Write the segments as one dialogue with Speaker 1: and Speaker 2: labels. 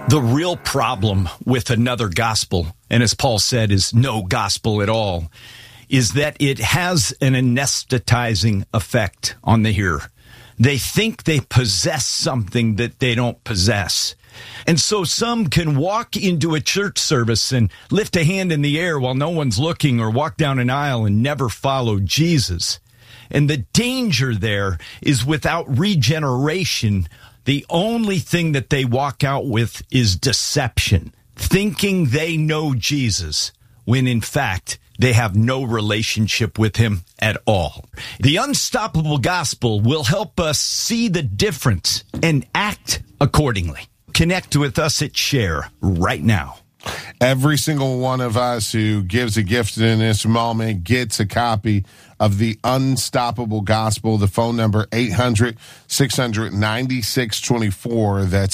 Speaker 1: The real problem with another gospel, and as Paul said, is no gospel at all, is that it has an anesthetizing effect on the hearer. They think they possess something that they don't possess. And so some can walk into a church service and lift a hand in the air while no one's looking, or walk down an aisle and never follow Jesus. And the danger there is, without regeneration, the only thing that they walk out with is deception, thinking they know Jesus, when in fact they have no relationship with him at all. The Unstoppable Gospel will help us see the difference and act accordingly. Connect with us at Share right now.
Speaker 2: Every single one of us who gives a gift in this moment gets a copy of the Unstoppable Gospel. The phone number, 800-600-9624. That's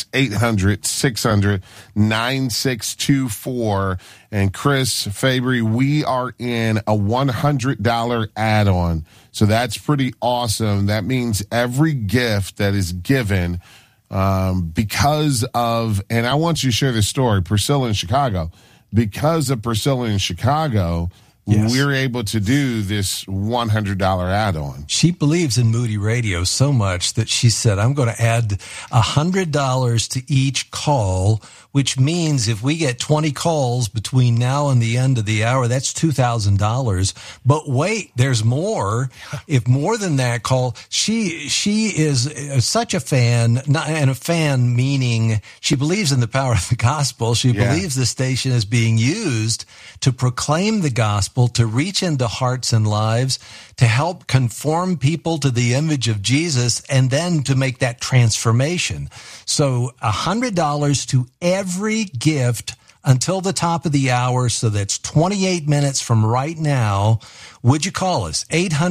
Speaker 2: 800-600-9624. And Chris Fabry, we are in a $100 add-on. So that's pretty awesome. That means every gift that is given because of, and I want you to share this story, Priscilla in Chicago. Because of Priscilla in Chicago, yes, we're able to do this $100 add-on.
Speaker 3: She believes in Moody Radio so much that she said, I'm going to add $100 to each call, which means if we get 20 calls between now and the end of the hour, that's $2,000. But wait, there's more. If more than that call, she is such a fan, and a fan meaning she believes in the power of the gospel. She believes the station is being used to proclaim the gospel, to reach into hearts and lives, to help conform people to the image of Jesus, and then to make that transformation. So $100 to every gift until the top of the hour. So that's 28 minutes from right now. Would you call us?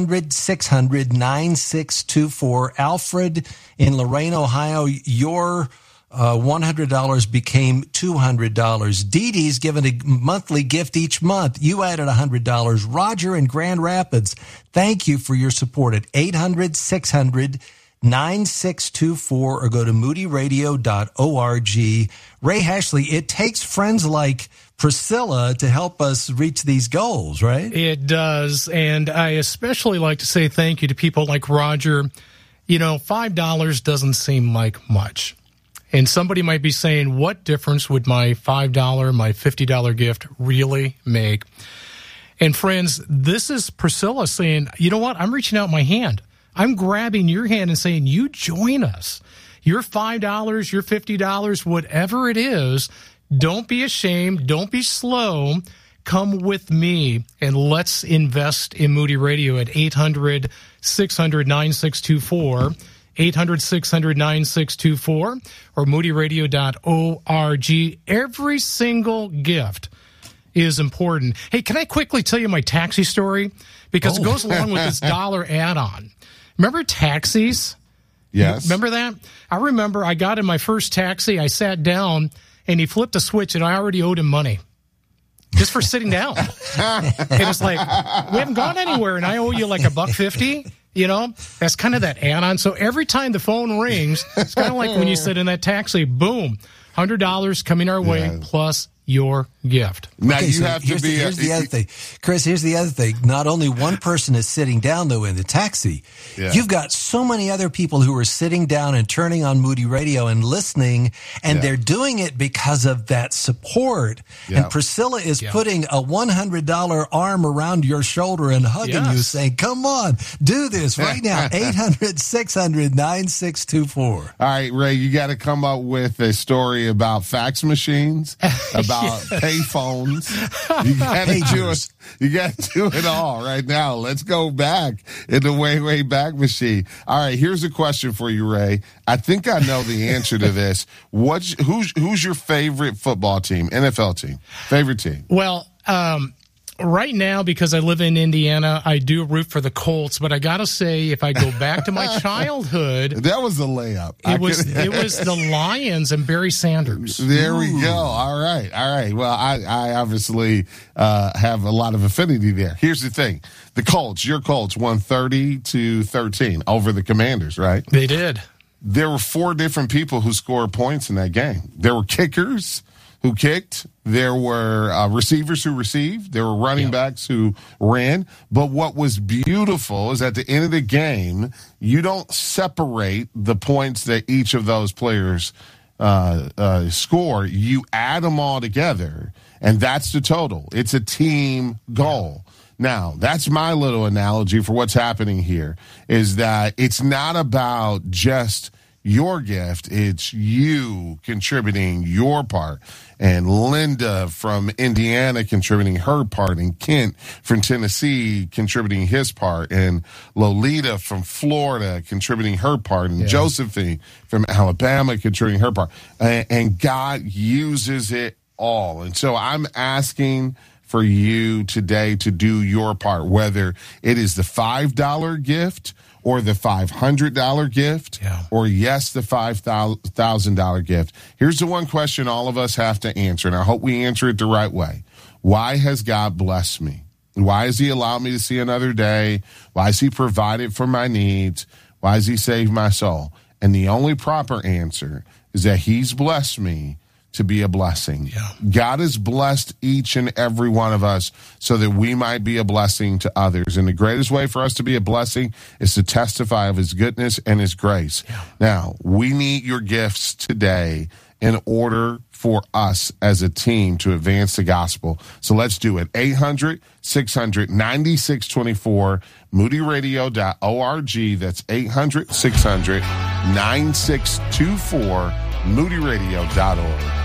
Speaker 3: 800-600-9624. Alfred in Lorain, Ohio, your $100 became $200. Dee Dee's given a monthly gift each month. You added $100. Roger in Grand Rapids, thank you for your support at 800-600-9624, or go to moodyradio.org. Ray Hashley, it takes friends like Priscilla to help us reach these goals, right?
Speaker 4: It does, and I especially like to say thank you to people like Roger. You know, $5 doesn't seem like much. And somebody might be saying, what difference would my $5, my $50 gift really make? And friends, this is Priscilla saying, you know what? I'm reaching out my hand. I'm grabbing your hand and saying, you join us. Your $5, your $50, whatever it is, don't be ashamed. Don't be slow. Come with me and let's invest in Moody Radio at 800-600-9624. 800-600-9624 or moodyradio.org. Every single gift is important. Hey, can I quickly tell you my taxi story? Because it goes along with this dollar add-on. Remember taxis?
Speaker 2: Yes.
Speaker 4: Remember that? I remember I got in my first taxi, I sat down, and he flipped a switch, and I already owed him money. Just for sitting down. And it's like, we haven't gone anywhere, and I owe you like $1.50. You know, that's kind of that add-on. So every time the phone rings, it's kind of like when you sit in that taxi, boom, $100 coming our way plus your gift.
Speaker 2: Now you have to be.
Speaker 3: Here's the other thing, Chris. Here's the other thing. Not only one person is sitting down though in the taxi, you've got so many other people who are sitting down and turning on Moody Radio and listening, and they're doing it because of that support. And Priscilla is putting a $100 arm around your shoulder and hugging you, saying, "Come on, do this right now." 800-600-9624. All
Speaker 2: right, Ray, you got to come up with a story about fax machines, about pay phones. You got to do it. You got to do it all right now. Let's go back in the way back machine. All right, here's a question for you, Ray. I think I know the answer to this. Who's your favorite football team, NFL team? Favorite team?
Speaker 4: Well, right now, because I live in Indiana, I do root for the Colts, but I got to say, if I go back to my childhood...
Speaker 2: That was a layup.
Speaker 4: It was the Lions and Barry Sanders.
Speaker 2: There we go. All right. Well, I obviously have a lot of affinity there. Here's the thing. The Colts, your Colts, won 30-13 over the Commanders, right?
Speaker 4: They did.
Speaker 2: there were 4 different people who scored points in that game. There were kickers who kicked. There were receivers who received. There were running backs who ran. But what was beautiful is at the end of the game, you don't separate the points that each of those players score. You add them all together, and that's the total. It's a team goal. Now, that's my little analogy for what's happening here, is that it's not about just your gift. It's you contributing your part, and Linda from Indiana contributing her part, and Kent from Tennessee contributing his part, and Lolita from Florida contributing her part, and Josephine from Alabama contributing her part. And God uses it all. And so I'm asking for you today to do your part, whether it is the $5 gift or the $500 gift, or yes, the $5,000 gift. Here's the one question all of us have to answer, and I hope we answer it the right way. Why has God blessed me? Why has he allowed me to see another day? Why has he provided for my needs? Why has he saved my soul? And the only proper answer is that he's blessed me to be a blessing. God has blessed each and every one of us so that we might be a blessing to others. And the greatest way for us to be a blessing is to testify of his goodness and his grace. Now, we need your gifts today in order for us as a team to advance the gospel. So let's do it. 800-600-9624, moodyradio.org. That's 800-600-9624, moodyradio.org.